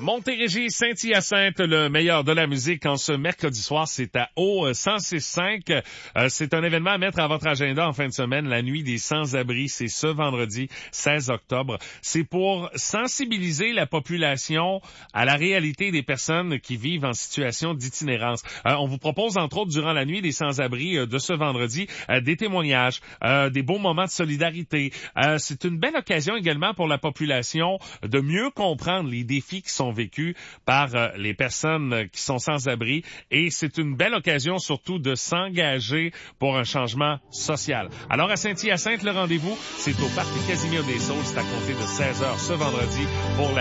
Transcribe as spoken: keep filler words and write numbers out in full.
Montérégie, Saint-Hyacinthe, le meilleur de la musique en ce mercredi soir, c'est à O cent six cinq. Euh, c'est un événement à mettre à votre agenda en fin de semaine, la nuit des sans-abri, c'est ce vendredi seize octobre. C'est pour sensibiliser la population à la réalité des personnes qui vivent en situation d'itinérance. Euh, on vous propose entre autres durant la nuit des sans-abri euh, de ce vendredi euh, des témoignages, euh, des beaux moments de solidarité. Euh, c'est une belle occasion également pour la population de mieux comprendre les défis qui sont vécus par euh, les personnes euh, qui sont sans abri et c'est une belle occasion surtout de s'engager pour un changement social. Alors à Saint-Hyacinthe, le rendez-vous, c'est au parc Casimir des Saules, c'est à compter de seize heures ce vendredi pour la